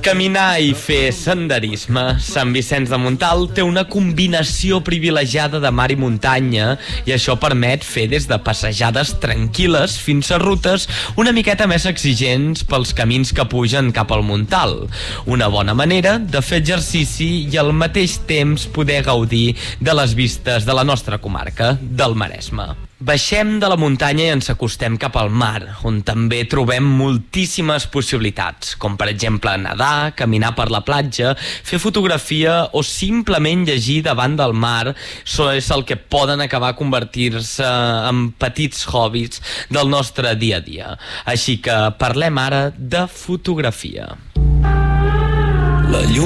Caminar i fer senderisme. Sant Vicenç de Montalt té una combinació privilegiada de mar i muntanya i això permet fer des de passejades tranquil·les fins a rutes una miqueta més exigents pels camins que pugen cap al Montalt. Una bona manera de fer exercici i al mateix temps poder gaudir de les vistes de la nostra comarca, del Maresme. Baixem de la muntanya i ens acostem cap al mar, on també trobem moltíssimes possibilitats, com per exemple nedar, caminar per la platja, fer fotografia o simplement llegir davant del mar. Això és el que poden acabar convertir-se en petits hobbies del nostre dia a dia. Així que parlem ara de fotografia. La llum